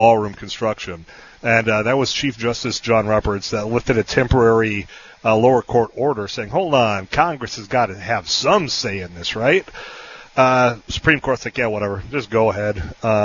ballroom construction. And that was Chief Justice John Roberts that lifted a temporary lower court order saying, hold on, Congress has got to have some say in this, right? Supreme Court's like, yeah, whatever, just go ahead.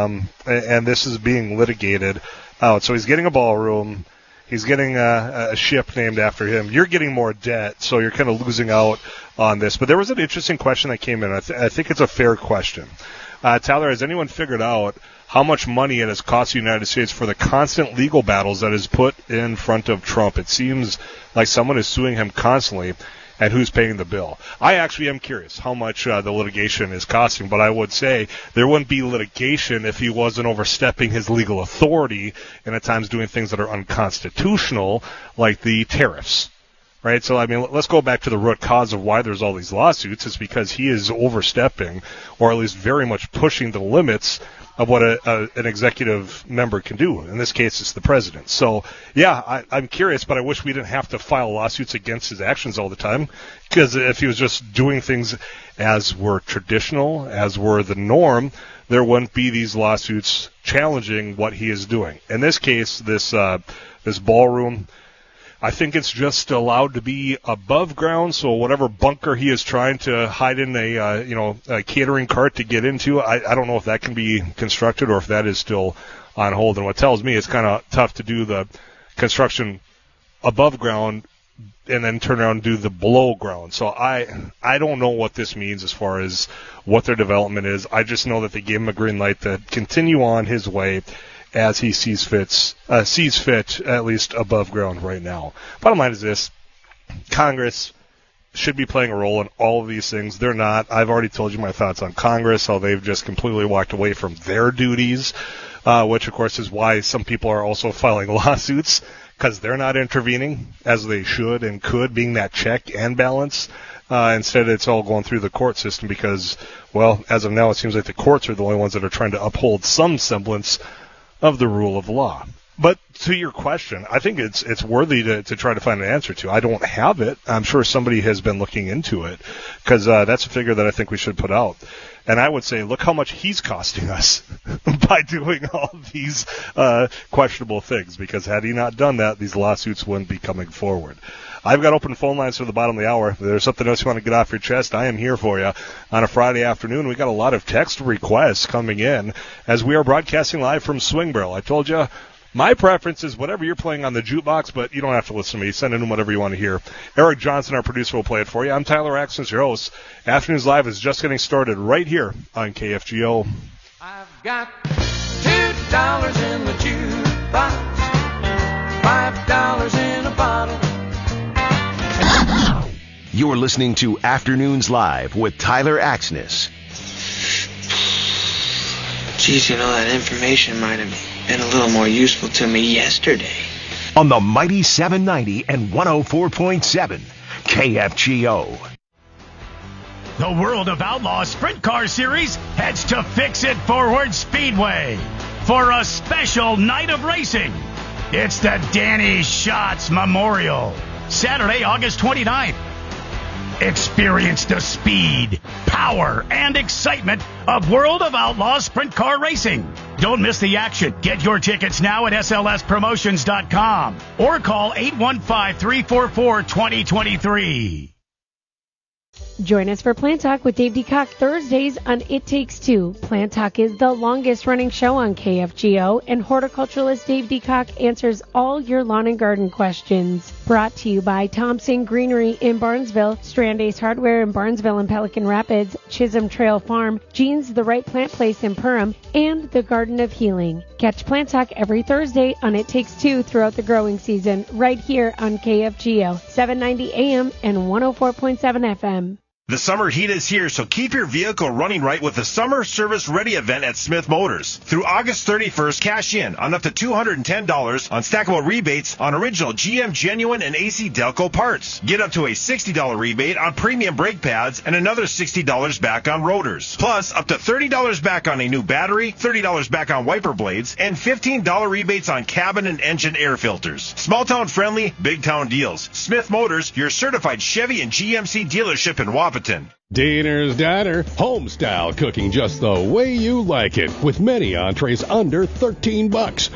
And this is being litigated out. So he's getting a ballroom. He's getting a ship named after him. You're getting more debt, so you're kind of losing out on this. But there was an interesting question that came in. I think it's a fair question. Tyler, has anyone figured out how much money it has cost the United States for the constant legal battles that is put in front of Trump? It seems like someone is suing him constantly, and who's paying the bill? I actually am curious how much the litigation is costing, but I would say there wouldn't be litigation if he wasn't overstepping his legal authority and at times doing things that are unconstitutional, like the tariffs. Right, so I mean, let's go back to the root cause of why there's all these lawsuits. It's because he is overstepping, or at least very much pushing the limits of what an executive member can do. In this case, it's the president. So, yeah, I'm curious, but I wish we didn't have to file lawsuits against his actions all the time, because if he was just doing things as were traditional, as were the norm, there wouldn't be these lawsuits challenging what he is doing. In this case, this ballroom, I think it's just allowed to be above ground, so whatever bunker he is trying to hide in a catering cart to get into, I don't know if that can be constructed or if that is still on hold. And what tells me it's kind of tough to do the construction above ground and then turn around and do the below ground. So I don't know what this means as far as what their development is. I just know that they gave him a green light to continue on his way as he sees fit, at least above ground right now. Bottom line is this: Congress should be playing a role in all of these things. They're not. I've already told you my thoughts on Congress, how they've just completely walked away from their duties, which, of course, is why some people are also filing lawsuits, because they're not intervening as they should and could, being that check and balance. Instead, it's all going through the court system because, well, as of now, it seems like the courts are the only ones that are trying to uphold some semblance of the rule of law. But to your question, I think it's worthy to try to find an answer to. I don't have it. I'm sure somebody has been looking into it, because that's a figure that I think we should put out. And I would say, look how much he's costing us by doing all these questionable things, because had he not done that, these lawsuits wouldn't be coming forward. I've got open phone lines for the bottom of the hour. If there's something else you want to get off your chest, I am here for you on a Friday afternoon. We got a lot of text requests coming in as we are broadcasting live from Swing Barrel. I told you my preference is whatever you're playing on the jukebox, but you don't have to listen to me. Send in whatever you want to hear. Eric Johnson, our producer, will play it for you. I'm Tyler Axons, your host. Afternoons Live is just getting started right here on KFGO. I've got $2 in the jukebox, $5 in a bottle. You're listening to Afternoons Live with Tyler Axness. Geez, that information might have been a little more useful to me yesterday. On the mighty 790 and 104.7 KFGO. The World of Outlaws Sprint Car Series heads to Fix It Forward Speedway for a special night of racing. It's the Danny Schatz Memorial, Saturday, August 29th. Experience the speed, power, and excitement of World of Outlaws Sprint Car Racing. Don't miss the action. Get your tickets now at slspromotions.com or call 815-344-2023. Join us for Plant Talk with Dave DeCock Thursdays on It Takes Two. Plant Talk is the longest running show on KFGO, and horticulturalist Dave DeCock answers all your lawn and garden questions. Brought to you by Thompson Greenery in Barnesville, Strand Ace Hardware in Barnesville and Pelican Rapids, Chisholm Trail Farm, Jean's The Right Plant Place in Perham, and the Garden of Healing. Catch Plant Talk every Thursday on It Takes Two throughout the growing season, right here on KFGO, 790 AM and 104.7 FM. The summer heat is here, so keep your vehicle running right with the Summer Service Ready event at Smith Motors. Through August 31st, cash in on up to $210 on stackable rebates on original GM Genuine and AC Delco parts. Get up to a $60 rebate on premium brake pads and another $60 back on rotors. Plus, up to $30 back on a new battery, $30 back on wiper blades, and $15 rebates on cabin and engine air filters. Small town friendly, big town deals. Smith Motors, your certified Chevy and GMC dealership in Wapak. Wahpeton. Diener's Diner, home-style cooking just the way you like it, with many entrees under $13.